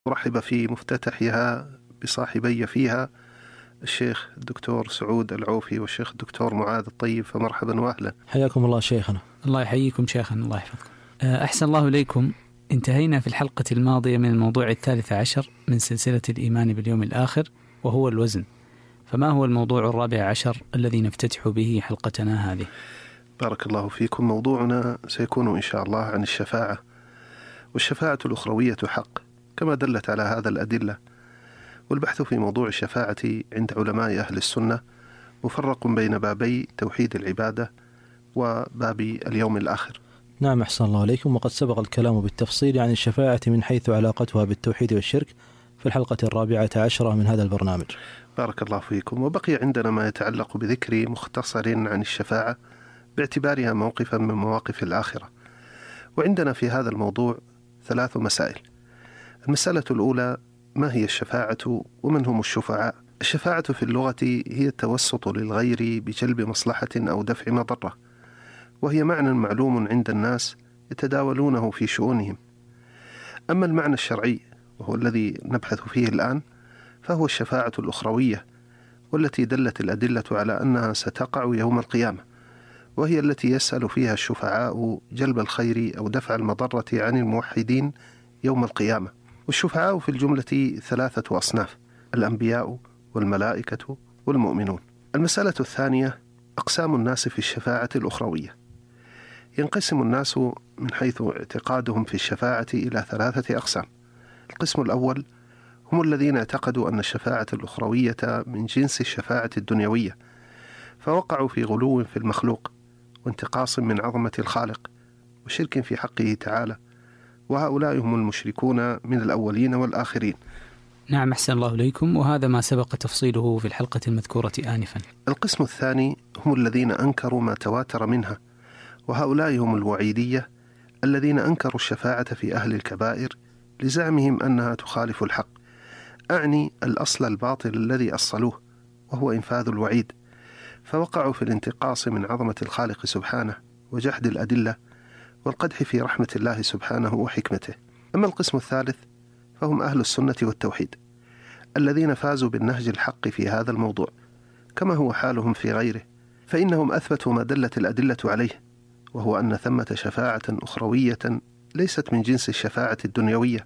أرحب في مفتتحها بصاحبي فيها الشيخ الدكتور سعود العوفي والشيخ الدكتور معاذ الطيب، فمرحبا وأهلا. حياكم الله شيخنا. الله يحييكم شيخنا، الله يحفظكم. أحسن الله إليكم. انتهينا في الحلقة الماضية من الموضوع 13 من سلسلة الإيمان باليوم الآخر، وهو الوزن. فما هو الموضوع 14 الذي نفتتح به حلقتنا هذه؟ بارك الله فيكم. موضوعنا سيكون إن شاء الله عن الشفاعة، والشفاعة الأخروية حق كما دلت على هذا الأدلة. والبحث في موضوع الشفاعة عند علماء أهل السنة مفرق بين بابي توحيد العبادة وباب اليوم الآخر. نعم، أحسن الله عليكم. وقد سبق الكلام بالتفصيل عن الشفاعة من حيث علاقتها بالتوحيد والشرك في الحلقة 14 من هذا البرنامج. بارك الله فيكم. وبقي عندنا ما يتعلق بذكر مختصر عن الشفاعة باعتبارها موقفا من مواقف الآخرة. وعندنا في هذا الموضوع 3 مسائل. المسألة الأولى: ما هي الشفاعة ومن هم الشفعاء؟ الشفاعة في اللغة هي التوسط للغير بجلب مصلحة أو دفع مضرة، وهي معنى معلوم عند الناس يتداولونه في شؤونهم. أما المعنى الشرعي وهو الذي نبحث فيه الآن، فهو الشفاعة الأخروية، والتي دلت الأدلة على أنها ستقع يوم القيامة، وهي التي يسأل فيها الشفعاء جلب الخير أو دفع المضرة عن الموحدين يوم القيامة. والشفعاء في الجملة 3 أصناف: الأنبياء والملائكة والمؤمنون. المسألة الثانية: أقسام الناس في الشفاعة الأخروية. ينقسم الناس من حيث اعتقادهم في الشفاعة إلى 3 أقسام. القسم الأول هم الذين اعتقدوا أن الشفاعة الأخروية من جنس الشفاعة الدنيوية، فوقعوا في غلو في المخلوق وانتقاص من عظمة الخالق وشرك في حقه تعالى، وهؤلاء هم المشركون من الأولين والآخرين. نعم، أحسن الله إليكم. وهذا ما سبق تفصيله في الحلقة المذكورة آنفا. القسم الثاني هم الذين أنكروا ما تواتر منها، وهؤلاء هم الوعيدية الذين أنكروا الشفاعة في أهل الكبائر لزعمهم أنها تخالف الحق، أعني الأصل الباطل الذي أصلوه وهو إنفاذ الوعيد، فوقعوا في الانتقاص من عظمة الخالق سبحانه وجحد الأدلة والقدح في رحمة الله سبحانه وحكمته. أما القسم الثالث فهم أهل السنة والتوحيد الذين فازوا بالنهج الحق في هذا الموضوع، كما هو حالهم في غيره، فإنهم أثبتوا ما دلت الأدلة عليه، وهو أن ثمة شفاعة أخروية ليست من جنس الشفاعة الدنيوية،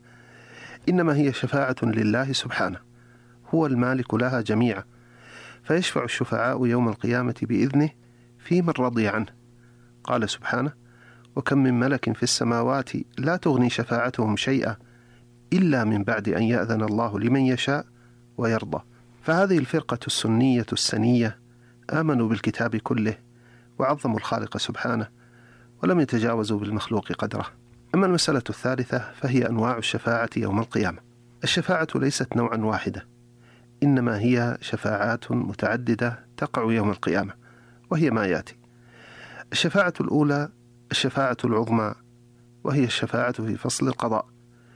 إنما هي شفاعة لله سبحانه، هو المالك لها جميعا، فيشفع الشفعاء يوم القيامة بإذنه في من رضي عنه. قال سبحانه: وكم من ملك في السماوات لا تغني شفاعتهم شيئا إلا من بعد أن يأذن الله لمن يشاء ويرضى. فهذه الفرقة السنية السنية آمنوا بالكتاب كله وعظموا الخالق سبحانه ولم يتجاوزوا بالمخلوق قدره. أما المسألة الثالثة فهي أنواع الشفاعة يوم القيامة. الشفاعة ليست نوعا واحدة، إنما هي شفاعات متعددة تقع يوم القيامة، وهي ما يأتي. الشفاعة الأولى الشفاعة العظمى، وهي الشفاعة في فصل القضاء،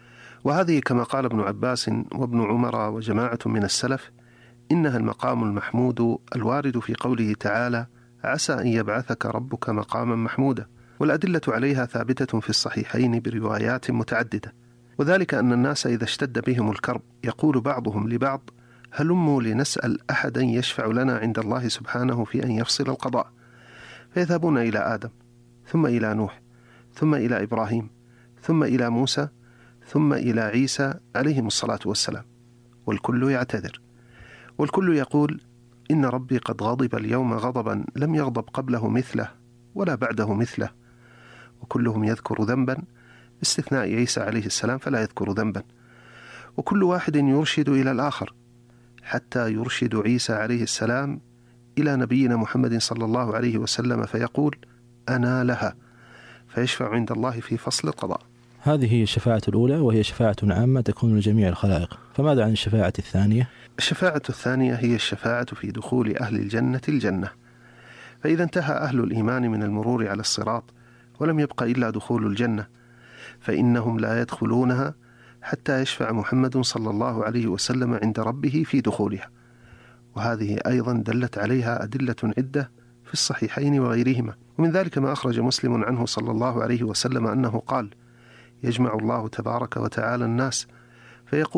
وهذه كما قال ابن عباس وابن عمر وجماعة من السلف إنها المقام المحمود الوارد في قوله تعالى: عسى أن يبعثك ربك مقاما محمودا. والأدلة عليها ثابتة في الصحيحين بروايات متعددة، وذلك أن الناس إذا اشتد بهم الكرب يقول بعضهم لبعض: هلموا لنسأل أحدا يشفع لنا عند الله سبحانه في أن يفصل القضاء، فيذهبون إلى آدم، ثم إلى نوح، ثم إلى إبراهيم، ثم إلى موسى، ثم إلى عيسى عليهم الصلاة والسلام، والكل يعتذر، والكل يقول: إن ربي قد غضب اليوم غضبا لم يغضب قبله مثله ولا بعده مثله. وكلهم يذكر ذنبا باستثناء عيسى عليه السلام فلا يذكر ذنبا، وكل واحد يرشد إلى الآخر حتى يرشد عيسى عليه السلام إلى نبينا محمد صلى الله عليه وسلم فيقول: أنا لها، فيشفع عند الله في فصل القضاء. هذه هي الشفاعة الأولى، وهي شفاعة عامة تكون لجميع الخلائق. فماذا عن الشفاعة الثانية؟ الشفاعة الثانية هي الشفاعة في دخول أهل الجنة الجنة، فإذا انتهى أهل الإيمان من المرور على الصراط ولم يبق إلا دخول الجنة، فإنهم لا يدخلونها حتى يشفع محمد صلى الله عليه وسلم عند ربه في دخولها. وهذه أيضا دلت عليها أدلة عدة في الصحيحين وغيرهما، ومن ذلك ما أخرج مسلم عنه صلى الله عليه وسلم أنه قال: يجمع الله تبارك وتعالى الناس فيقول